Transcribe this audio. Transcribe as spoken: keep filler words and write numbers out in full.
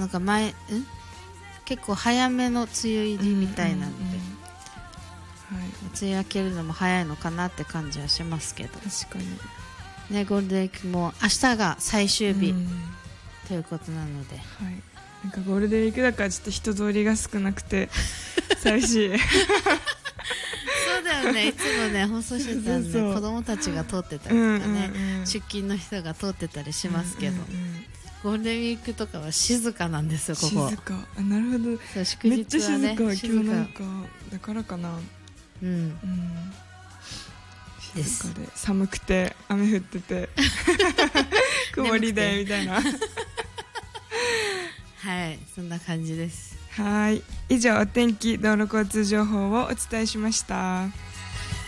なんか前ん結構早めの梅雨入りみたいなので、うんうんうん、はい、梅雨明けるのも早いのかなって感じはしますけど、 確かに、 ね、ゴールデンウィークも明日が最終日、うん、ということなので、はい、 なんかゴールデンウィークだからちょっと人通りが少なくて寂しいそうだよね、いつもね放送してたんでそうそう、子供たちが通ってたりとかね、うんうんうん、出勤の人が通ってたりしますけど、うんうんうん、ゴールデンウィークとかは静かなんですよ、ここ。 静か、あ、なるほど、 そう、祝日はね、 めっちゃ静か、今日なんかだからかな、うん、うん、静かで寒くて雨降ってて曇りでみたいなはい、そんな感じです。 はい、以上お天気道路交通情報をお伝えしました。